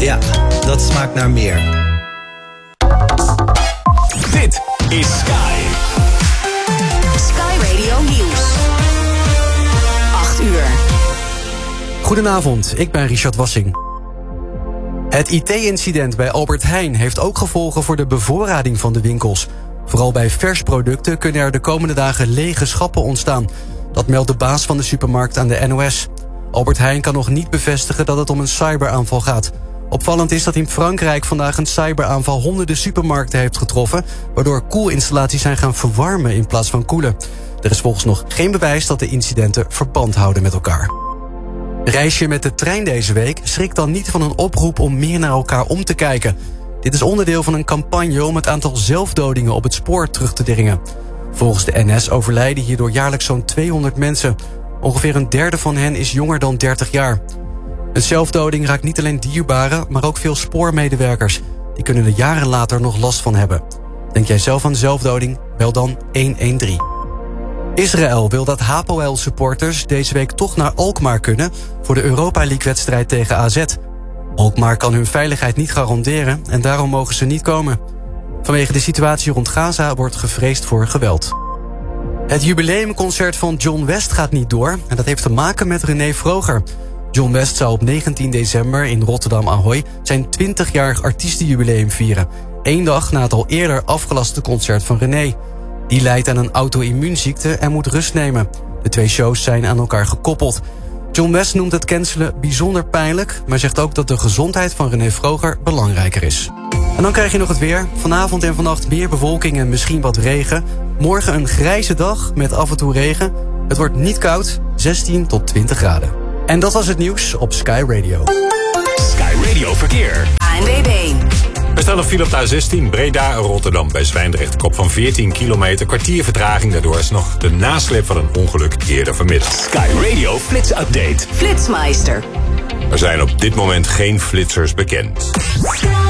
Ja, dat smaakt naar meer. Dit is Sky. Sky Radio Nieuws. 8 uur. Goedenavond, ik ben Richard Wassing. Het IT-incident bij Albert Heijn heeft ook gevolgen voor de bevoorrading van de winkels. Vooral bij versproducten kunnen er de komende dagen lege schappen ontstaan. Dat meldt de baas van de supermarkt aan de NOS. Albert Heijn kan nog niet bevestigen dat het om een cyberaanval gaat. Opvallend is dat in Frankrijk vandaag een cyberaanval honderden supermarkten heeft getroffen, waardoor koelinstallaties zijn gaan verwarmen in plaats van koelen. Er is volgens nog geen bewijs dat de incidenten verband houden met elkaar. Reis je met de trein deze week? Schrik dan niet van een oproep om meer naar elkaar om te kijken. Dit is onderdeel van een campagne om het aantal zelfdodingen op het spoor terug te dringen. Volgens de NS overlijden hierdoor jaarlijks zo'n 200 mensen. Ongeveer een derde van hen is jonger dan 30 jaar. Een zelfdoding raakt niet alleen dierbaren, maar ook veel spoormedewerkers. Die kunnen er jaren later nog last van hebben. Denk jij zelf aan zelfdoding? Bel dan 113. Israël wil dat Hapoel-supporters deze week toch naar Alkmaar kunnen voor de Europa League-wedstrijd tegen AZ. Alkmaar kan hun veiligheid niet garanderen en daarom mogen ze niet komen. Vanwege de situatie rond Gaza wordt gevreesd voor geweld. Het jubileumconcert van John West gaat niet door en dat heeft te maken met René Vroger. John West zou op 19 december in Rotterdam Ahoy zijn 20-jarig artiestenjubileum vieren. 1 dag na het al eerder afgelaste concert van René. Die lijdt aan een auto-immuunziekte en moet rust nemen. De 2 shows zijn aan elkaar gekoppeld. John West noemt het cancelen bijzonder pijnlijk, maar zegt ook dat de gezondheid van René Vroger belangrijker is. En dan krijg je nog het weer. Vanavond en vannacht meer bewolking en misschien wat regen. Morgen een grijze dag met af en toe regen. Het wordt niet koud, 16 tot 20 graden. En dat was het nieuws op Sky Radio. Sky Radio Verkeer. ANWB. Er staat een file op de A16 Breda-Rotterdam bij Zwijndrecht. Kop van 14 kilometer, kwartier vertraging. Daardoor is nog de nasleep van een ongeluk eerder vanmiddag. Sky Radio Flits Update. Flitsmeister. Er zijn op dit moment geen flitsers bekend.